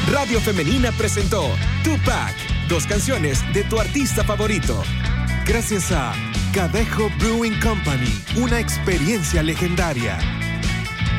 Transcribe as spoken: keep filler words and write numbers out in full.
Radio Femenina presentó Tupac, dos canciones de tu artista favorito. Gracias a Cadejo Brewing Company, una experiencia legendaria.